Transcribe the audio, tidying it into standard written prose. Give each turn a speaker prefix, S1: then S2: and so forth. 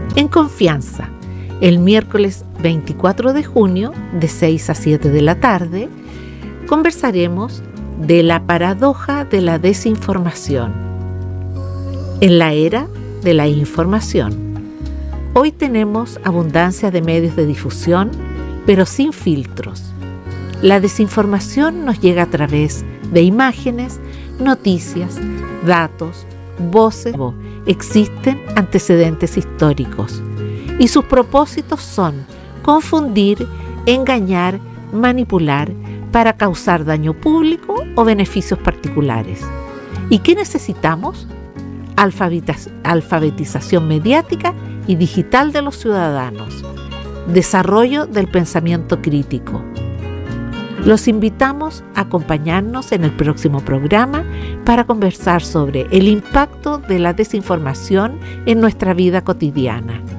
S1: En Confianza, el miércoles 24 de junio, de 6 a 7 de la tarde, conversaremos de la paradoja de la desinformación. En la era de la información, hoy tenemos abundancia de medios de difusión, pero sin filtros. La desinformación nos llega a través de imágenes, noticias, datos, voces. Existen antecedentes históricos y sus propósitos son confundir, engañar, manipular para causar daño público o beneficios particulares. ¿Y qué necesitamos? Alfabetización mediática y digital de los ciudadanos, desarrollo del pensamiento crítico. Los invitamos a acompañarnos en el próximo programa para conversar sobre el impacto de la desinformación en nuestra vida cotidiana.